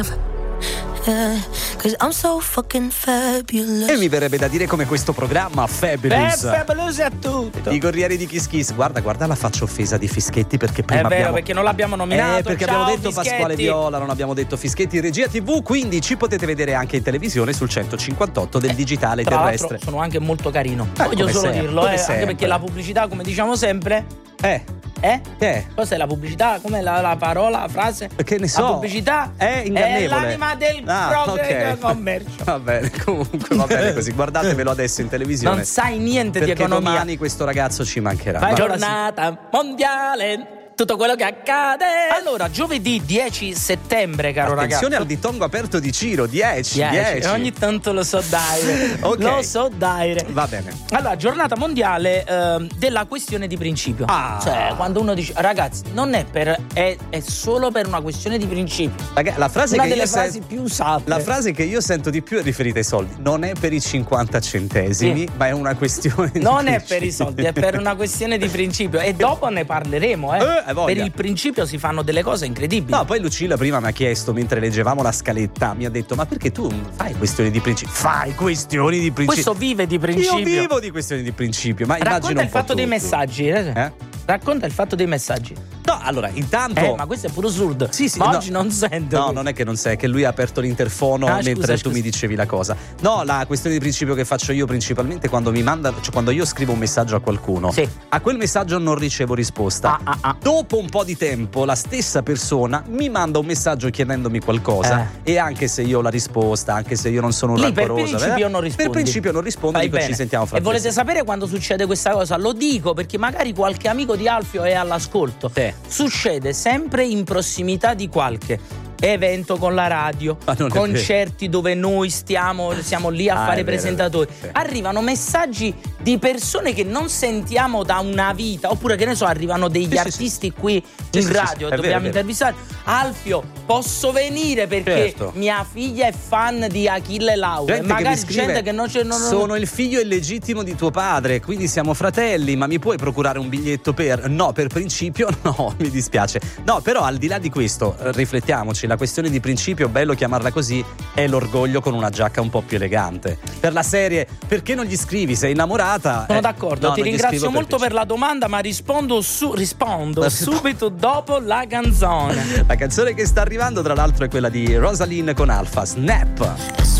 'Cause I'm so fucking fabulous. E mi verrebbe da dire come questo programma Fabulous. Fabulous è tutto. I corrieri di Kiss Kiss. Guarda la faccia offesa di Fischetti, perché prima è vero, abbiamo... perché non l'abbiamo nominato. perché Ciao, abbiamo detto Fischetti. Pasquale Viola, non abbiamo detto Fischetti in regia TV, quindi ci potete vedere anche in televisione sul 158 del digitale Tra terrestre. l'altro sono anche molto carino. Voglio come solo sempre, dirlo, come anche sempre. perché la pubblicità, come diciamo sempre, Che? cos'è la pubblicità? Com'è la parola, la frase? Che ne so. La pubblicità è ingannevole. è l'anima del ok. commercio. Va bene, comunque va bene così. Guardatevelo adesso in televisione. Non sai niente di perché economia. domani questo ragazzo ci mancherà. Vai, Va. giornata mondiale. Tutto quello che accade. Allora, giovedì 10 settembre, caro Attenzione ragazzo. al dittongo aperto di Ciro, 10. Ogni tanto lo so dare. Ok. Lo so dare. Va bene. Allora, giornata mondiale della questione di principio. Cioè, quando uno dice, ragazzi, non è è solo per una questione di principio. La frase una che delle io frasi più usate. La frase che io sento di più è riferita ai soldi. Non è per i 50 centesimi, ma è una questione di non principio. è per i soldi, è per una questione di principio. E dopo ne parleremo, voglia. Per il principio si fanno delle cose incredibili. No, poi Lucilla prima mi ha chiesto, mentre leggevamo la scaletta, mi ha detto: ma perché tu fai questioni di principio? Fai questioni di principio. Questo vive di principio. Io vivo di questioni di principio, ma Racconta immagino un il po' fatto dei tutti. messaggi. Racconta il fatto dei messaggi. No, allora, intanto. Ma questo è puro surdo. Sì, ma no. oggi non sento. No, non è che non sei, è che lui ha aperto l'interfono mentre tu mi dicevi la cosa. No, la questione di principio che faccio io principalmente quando mi manda, cioè quando io scrivo un messaggio a qualcuno, a quel messaggio non ricevo risposta. Dopo un po' di tempo la stessa persona mi manda un messaggio chiedendomi qualcosa e anche se io ho la risposta, anche se io non sono lì rancorosa, per principio non rispondi. Per principio non rispondo, dico ci sentiamo fra E volete sapere quando succede questa cosa? Lo dico perché magari qualche amico di Alfio è all'ascolto. Succede sempre in prossimità di qualche evento con la radio, concerti dove noi siamo lì a fare presentatori. Arrivano messaggi di persone che non sentiamo da una vita, oppure che ne so, arrivano degli artisti qui in radio, dobbiamo intervistare. Alfio, posso venire perché mia figlia è fan di Achille Lauro. E magari gente che non c'è. Sono il figlio illegittimo di tuo padre, quindi siamo fratelli, ma mi puoi procurare un biglietto per? No, per principio no, mi dispiace. No, però al di là di questo, riflettiamoci. La questione di principio, bello chiamarla così, è l'orgoglio con una giacca un po' più elegante. Per la serie, perché non gli scrivi? Sei innamorata? Sono d'accordo, no, ti ringrazio molto per la domanda, ma rispondo subito dopo la canzone. La canzone che sta arrivando, tra l'altro, è quella di Rosalind con Alpha, Snap.